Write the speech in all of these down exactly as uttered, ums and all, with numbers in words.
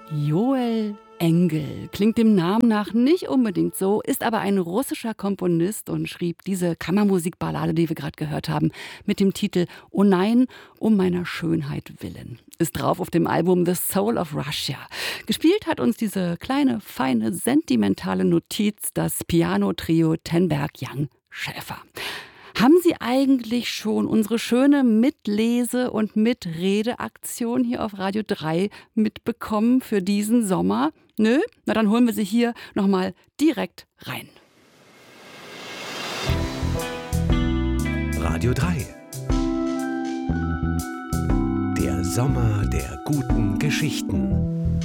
Joel Engel klingt dem Namen nach nicht unbedingt so, ist aber ein russischer Komponist und schrieb diese Kammermusikballade, die wir gerade gehört haben, mit dem Titel »Oh nein, um meiner Schönheit willen«. Ist drauf auf dem Album The Soul of Russia. Gespielt hat uns diese kleine, feine, sentimentale Notiz das Piano-Trio Tenberg-Young-Schäfer. Haben Sie eigentlich schon unsere schöne Mitlese- und Mitredeaktion hier auf Radio drei mitbekommen für diesen Sommer? Nö? Na, dann holen wir Sie hier nochmal direkt rein. Radio drei. Der Sommer der guten Geschichten.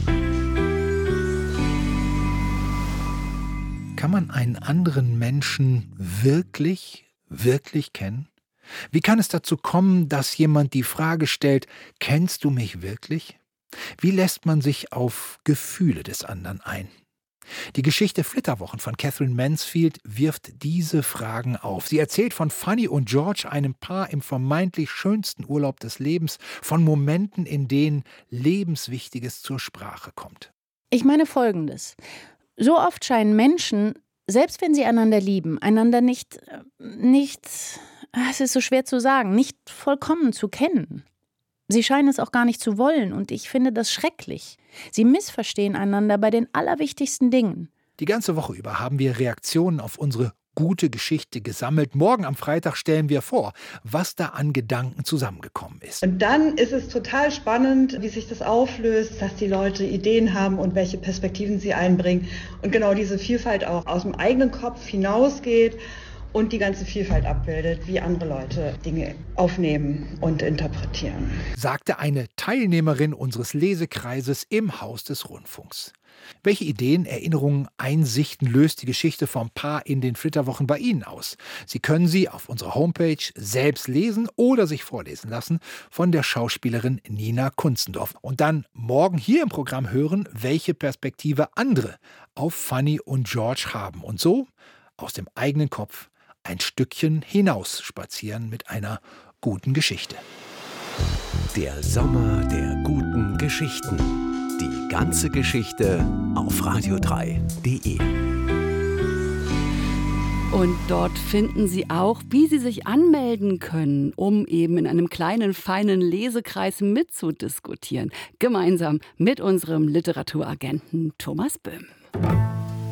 Kann man einen anderen Menschen wirklich, wirklich kennen? Wie kann es dazu kommen, dass jemand die Frage stellt, kennst du mich wirklich? Wie lässt man sich auf Gefühle des anderen ein? Die Geschichte Flitterwochen von Katherine Mansfield wirft diese Fragen auf. Sie erzählt von Fanny und George, einem Paar im vermeintlich schönsten Urlaub des Lebens, von Momenten, in denen Lebenswichtiges zur Sprache kommt. Ich meine Folgendes. So oft scheinen Menschen, selbst wenn sie einander lieben, einander nicht, nicht, es ist so schwer zu sagen, nicht vollkommen zu kennen. Sie scheinen es auch gar nicht zu wollen und ich finde das schrecklich. Sie missverstehen einander bei den allerwichtigsten Dingen. Die ganze Woche über haben wir Reaktionen auf unsere gute Geschichte gesammelt. Morgen am Freitag stellen wir vor, was da an Gedanken zusammengekommen ist. Und dann ist es total spannend, wie sich das auflöst, dass die Leute Ideen haben und welche Perspektiven sie einbringen. Und genau diese Vielfalt auch aus dem eigenen Kopf hinausgeht und die ganze Vielfalt abbildet, wie andere Leute Dinge aufnehmen und interpretieren. Sagte eine Teilnehmerin unseres Lesekreises im Haus des Rundfunks. Welche Ideen, Erinnerungen, Einsichten löst die Geschichte vom Paar in den Flitterwochen bei Ihnen aus? Sie können sie auf unserer Homepage selbst lesen oder sich vorlesen lassen von der Schauspielerin Nina Kunzendorf. Und dann morgen hier im Programm hören, welche Perspektive andere auf Fanny und George haben. Und so aus dem eigenen Kopf ein Stückchen hinaus spazieren mit einer guten Geschichte. Der Sommer der guten Geschichten. Die ganze Geschichte auf radio drei punkt de. Und dort finden Sie auch, wie Sie sich anmelden können, um eben in einem kleinen, feinen Lesekreis mitzudiskutieren. Gemeinsam mit unserem Literaturagenten Thomas Böhm.